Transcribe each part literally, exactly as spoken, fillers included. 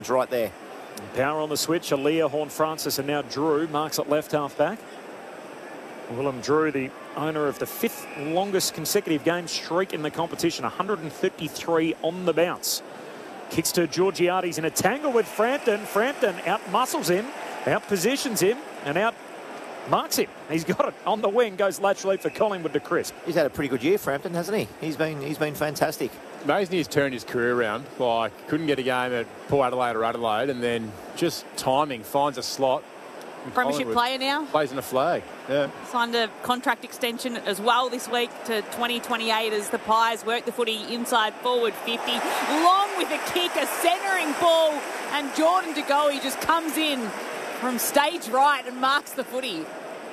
right there. Power on the switch. Aaliyah, Horne-Francis, and now Drew marks at left half back. Willem Drew, the owner of the fifth longest consecutive game streak in the competition, one hundred fifty-three on the bounce. Kicks to Georgiades in a tangle with Frampton. Frampton out-muscles him, out-positions him, and out-marks him. He's got it on the wing, goes laterally for Collingwood to Crisp. He's had a pretty good year, Frampton, hasn't he? He's been he's been fantastic. Amazing he's turned his career around. Like, couldn't get a game at Port Adelaide or Adelaide, and then just timing, finds a slot. Premiership player now. Plays in a flag. Yeah. Signed a contract extension as well this week to twenty twenty-eight as the Pies work the footy inside forward fifty. Long with a kick, a centering ball, and Jordan De Goey just comes in from stage right and marks the footy.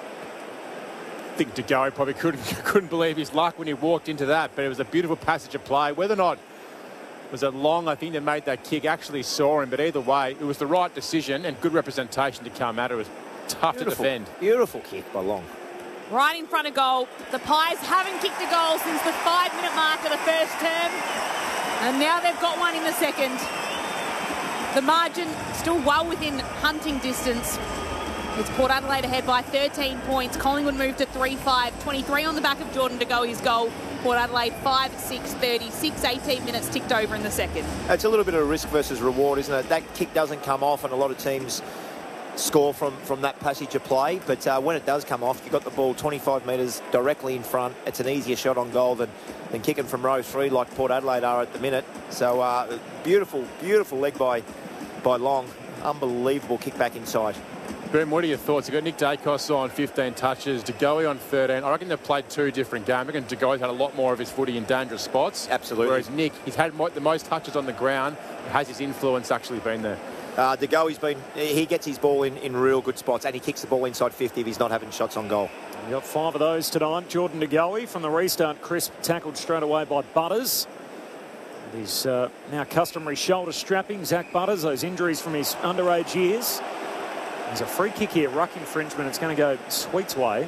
I think De Goey probably couldn't couldn't believe his luck when he walked into that, but it was a beautiful passage of play. Whether or not was it Long, I think, that made that kick, actually saw him, but either way, it was the right decision and good representation to come at it. It was tough Beautiful. to defend. Beautiful kick by Long. Right in front of goal. The Pies haven't kicked a goal since the five-minute mark of the first term, and now they've got one in the second. The margin still well within hunting distance. It's Port Adelaide ahead by thirteen points. Collingwood moved to three five. twenty-three on the back of Jordan De Goey's goal. Port Adelaide five six thirty-six, eighteen minutes ticked over in the second. It's a little bit of a risk versus reward, isn't it? That kick doesn't come off, and a lot of teams score from, from that passage of play. But uh, when it does come off, you've got the ball twenty-five metres directly in front. It's an easier shot on goal than, than kicking from row three like Port Adelaide are at the minute. So uh, beautiful, beautiful leg by, by Long. Unbelievable kick back inside. Boom, what are your thoughts? You've got Nick Dacos on fifteen touches, De Goey on thirteen. I reckon they've played two different games. I reckon De Goey's had a lot more of his footy in dangerous spots. Absolutely. Whereas Nick, he's had the most touches on the ground. Has his influence actually been there? Uh, De Goey's been, he gets his ball in, in real good spots, and he kicks the ball inside fifty if he's not having shots on goal. We've got five of those tonight. Jordan De Goey from the restart. Crisp tackled straight away by Butters. With his uh, now customary shoulder strapping, Zach Butters, those injuries from his underage years. There's a free kick here, ruck infringement. It's going to go Sweet's way.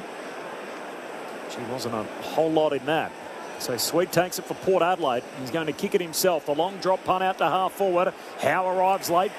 She wasn't a whole lot in that. So Sweet takes it for Port Adelaide. He's going to kick it himself. The long drop punt out to half forward. Howe arrives late.